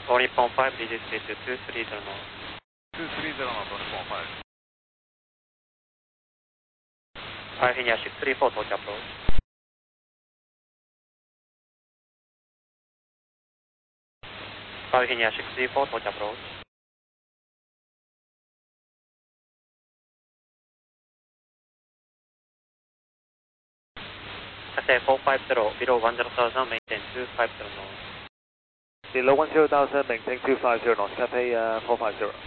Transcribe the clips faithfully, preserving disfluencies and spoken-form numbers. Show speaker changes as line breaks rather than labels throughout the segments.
All Nippon five, this is speed to two three zero knots.
two three zero のAll Nippon five。
five India six three four, torch approach. five India six three four, torch approach. Cathay four five zero, below one zero thousand, maintain two five zero knots.
Below one zero thousand, maintain two five zero knots, Cathay uh, four five zero。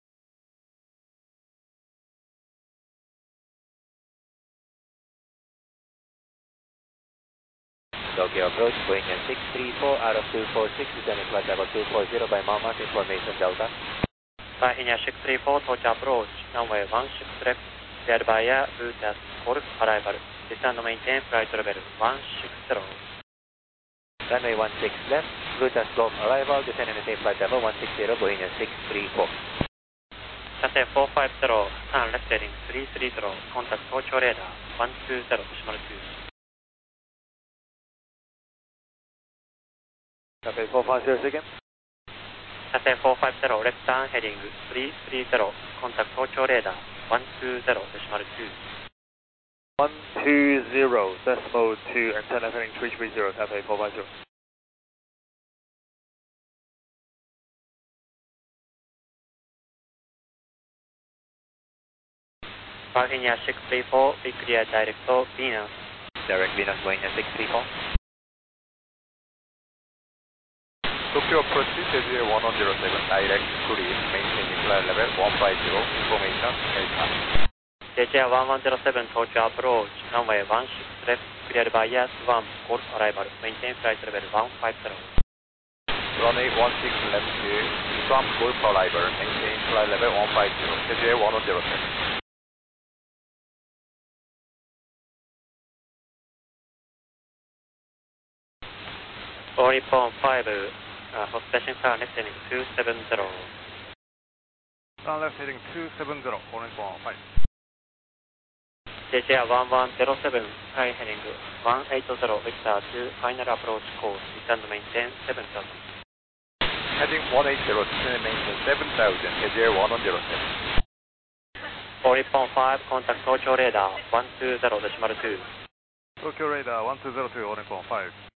Tokyo approach, Boeing six three four out of two four six, descending flight level two four zero by Mama, information Delta.
five India six three four, torch approach, runway one six left, cleared by air, route as Golf arrival. Descend and maintain flight level one six zero.
Runway one six left, route as Golf arrival, descend and maintain flight level one six zero, Boeing six three four.
Cathay four five zero, turn left heading three three zero, contact Tokyo radar one two zero, decimal two.
Cathay four five zero again.
Cathay four five zero, left turn heading three three zero, contact Tokyo radar one two zero, decimal two.
one two zero, decimal two, antenna heading three three zero, Cathay four five zero.
five India six three four, be clear direct to Venus.
Direct Venus, Boeing six three four.
Tokyo approach, J J one one zero seven, direct cruise, maintaining flight level one five zero, information Delta.
J J one one zero seven, Tokyo approach, runway one six left, cleared by air Swan, Golf arrival, maintain flight level one five zero.
Runway one six left, Swan, Golf arrival, maintain flight level one five zero, J J one one zero seven.
All Nippon five, uh, hot station turn left heading two seven zero.
Turn left heading two seven zero, All Nippon five.
J J one one zero seven, high heading one eight zero, Victor to final approach course, descend and maintain seven thousand.
Heading one eight zero, descend and maintain seven thousand, J J one one zero seven.
All Nippon five, contact Tokyo radar one two zero, decimal two.
Tokyo radar one two zero two, All Nippon five.